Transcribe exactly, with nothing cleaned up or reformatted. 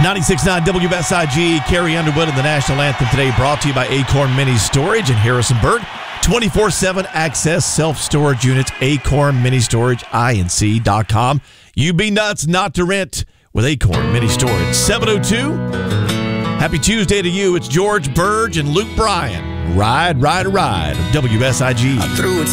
ninety-six point nine W S I G, Carrie Underwood and the National Anthem today brought to you by Acorn Mini Storage in Harrisonburg. twenty-four seven access self-storage units, Acorn Mini Storage, I N C dot com. You be nuts not to rent with Acorn Mini Storage. seven oh two. Happy Tuesday to you. It's George Burge and Luke Bryan. Ride, ride, ride. W S I G. I threw it